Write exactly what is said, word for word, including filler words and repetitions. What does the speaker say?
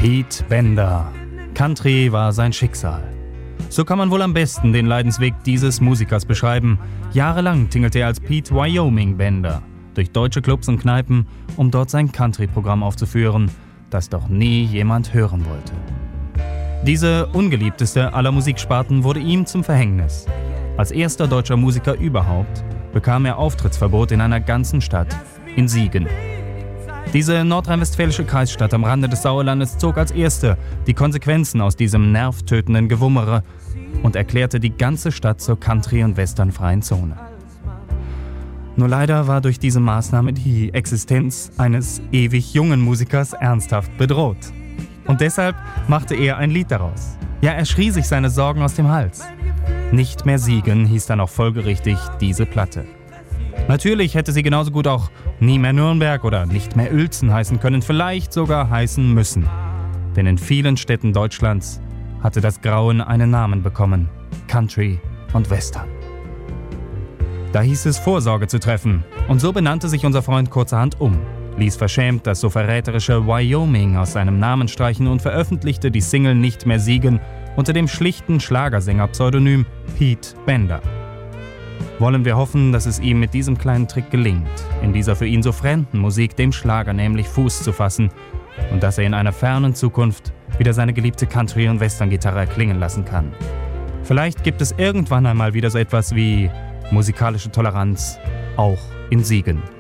Pete Bender. Country war sein Schicksal. So kann man wohl am besten den Leidensweg dieses Musikers beschreiben. Jahrelang tingelte er als Pete Wyoming Bender durch deutsche Clubs und Kneipen, um dort sein Country-Programm aufzuführen, das doch nie jemand hören wollte. Diese ungeliebteste aller Musiksparten wurde ihm zum Verhängnis. Als erster deutscher Musiker überhaupt bekam er Auftrittsverbot in einer ganzen Stadt, in Siegen. Diese nordrhein-westfälische Kreisstadt am Rande des Sauerlandes zog als erste die Konsequenzen aus diesem nervtötenden Gewummere und erklärte die ganze Stadt zur Country- und Westernfreien Zone. Nur leider war durch diese Maßnahme die Existenz eines ewig jungen Musikers ernsthaft bedroht. Und deshalb machte er ein Lied daraus. Ja, er schrie sich seine Sorgen aus dem Hals. Nicht mehr Siegen hieß dann auch folgerichtig diese Platte. Natürlich hätte sie genauso gut auch Nie mehr Nürnberg oder Nicht mehr Uelzen heißen können, vielleicht sogar heißen müssen. Denn in vielen Städten Deutschlands hatte das Grauen einen Namen bekommen: Country und Western. Da hieß es, Vorsorge zu treffen, und so benannte sich unser Freund kurzerhand um, ließ verschämt das so verräterische Wyoming aus seinem Namen streichen und veröffentlichte die Single Nicht mehr Siegen unter dem schlichten Schlagersänger-Pseudonym Pete Bender. Wollen wir hoffen, dass es ihm mit diesem kleinen Trick gelingt, in dieser für ihn so fremden Musik, dem Schlager nämlich, Fuß zu fassen und dass er in einer fernen Zukunft wieder seine geliebte Country- und Western-Gitarre erklingen lassen kann. Vielleicht gibt es irgendwann einmal wieder so etwas wie musikalische Toleranz, auch in Siegen.